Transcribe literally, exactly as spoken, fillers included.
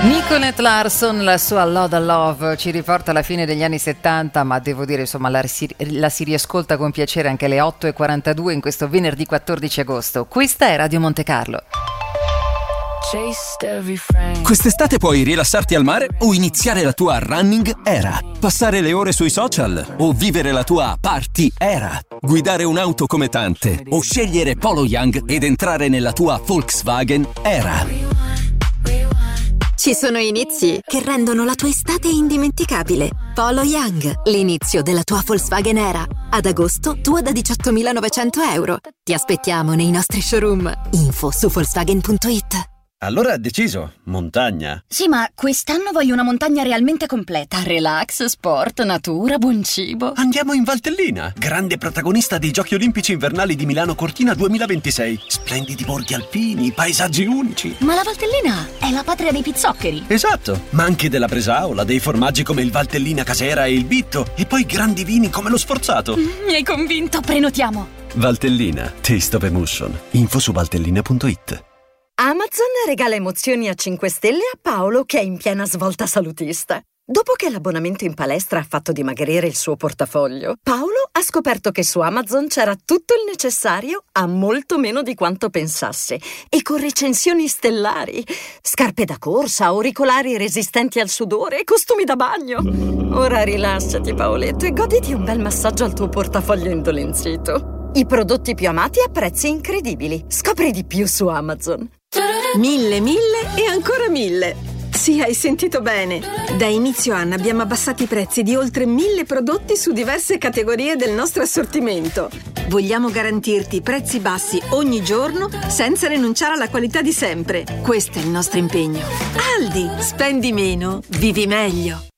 Nicolette Larson, la sua Loda Love ci riporta alla fine degli anni settanta, ma devo dire insomma la si, la si riascolta con piacere anche alle otto e quarantadue in questo venerdì quattordici agosto. Questa è Radio Monte Carlo. Quest'estate puoi rilassarti al mare o iniziare la tua running era, passare le ore sui social o vivere la tua party era, guidare un'auto come tante o scegliere Polo Young ed entrare nella tua Volkswagen era. Ci sono inizi che rendono la tua estate indimenticabile. Polo Young, l'inizio della tua Volkswagen Era. Ad agosto, tua da diciottomilanovecento euro. Ti aspettiamo nei nostri showroom. Info su Volkswagen punto it. Allora deciso, montagna. Sì, ma quest'anno voglio una montagna realmente completa. Relax, sport, natura, buon cibo. Andiamo in Valtellina, grande protagonista dei Giochi Olimpici Invernali di Milano Cortina duemilaventisei. Splendidi borghi alpini, paesaggi unici. Ma la Valtellina è la patria dei pizzoccheri. Esatto, ma anche della bresaola, dei formaggi come il Valtellina Casera e il Bitto, e poi grandi vini come lo Sforzato. Mm, mi hai convinto, prenotiamo. Valtellina, taste of emotion. Info su valtellina punto it. Amazon regala emozioni a cinque stelle a Paolo, che è in piena svolta salutista. Dopo che l'abbonamento in palestra ha fatto dimagrire il suo portafoglio, Paolo ha scoperto che su Amazon c'era tutto il necessario a molto meno di quanto pensasse e con recensioni stellari. Scarpe da corsa, auricolari resistenti al sudore, costumi da bagno. Ora rilassati, Paoletto, e goditi un bel massaggio al tuo portafoglio indolenzito. I prodotti più amati a prezzi incredibili. Scopri di più su Amazon. Mille, mille e ancora mille. Sì, hai sentito bene. Da inizio anno abbiamo abbassato i prezzi di oltre mille prodotti su diverse categorie del nostro assortimento. Vogliamo garantirti prezzi bassi ogni giorno senza rinunciare alla qualità di sempre. Questo è il nostro impegno. Aldi, spendi meno, vivi meglio.